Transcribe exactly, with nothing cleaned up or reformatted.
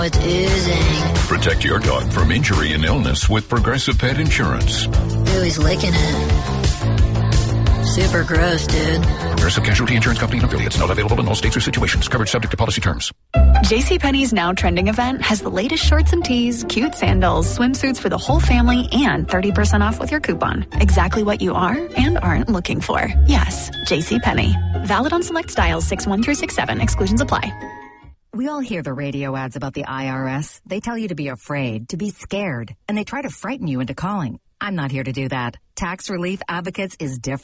now it's oozing. Protect your dog from injury and illness with Progressive Pet Insurance. Ooh, he's licking it. Super gross, dude. Progressive Casualty Insurance Company and affiliates. Not available in all states or situations. Coverage subject to policy terms. JCPenney's Now Trending event has the latest shorts and tees, cute sandals, swimsuits for the whole family, and thirty percent off with your coupon. Exactly what you are and aren't looking for. Yes, JCPenney. Valid on select styles six one through six seven. Exclusions apply. We all hear the radio ads about the I R S. They tell you to be afraid, to be scared, and they try to frighten you into calling. I'm not here to do that. Tax Relief Advocates is different.